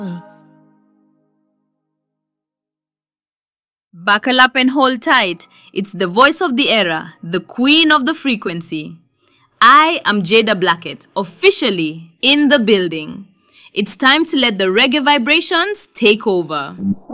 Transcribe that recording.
Buckle up and hold tight. It's the voice of the era, the queen of the frequency. I am Jada Blackett, officially in the building. It's time to let the reggae vibrations take over.